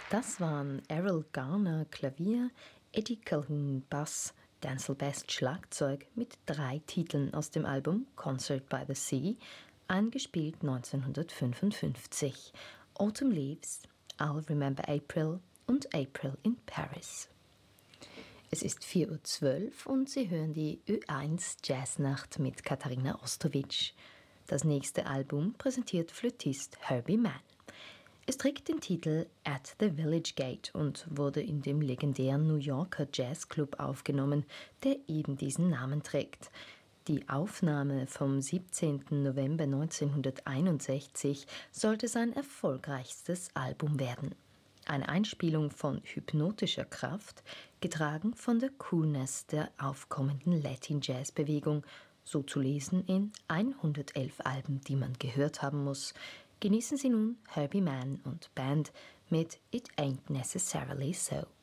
Das waren Errol Garner Klavier, Eddie Calhoun Bass, Denzel Best Schlagzeug mit 3 Titeln aus dem Album Concert by the Sea, eingespielt 1955. Autumn Leaves, I'll Remember April und April in Paris. Es ist 4:12 Uhr und Sie hören die Ö1 Jazznacht mit Katharina Ostrovich. Das nächste Album präsentiert Flötist Herbie Mann. Es trägt den Titel At the Village Gate und wurde in dem legendären New Yorker Jazzclub aufgenommen, der eben diesen Namen trägt. Die Aufnahme vom 17. November 1961 sollte sein erfolgreichstes Album werden. Eine Einspielung von hypnotischer Kraft, getragen von der Coolness der aufkommenden Latin-Jazz-Bewegung, so zu lesen in 111 Alben, die man gehört haben muss. Genießen Sie nun Herbie Mann und Band mit It Ain't Necessarily So.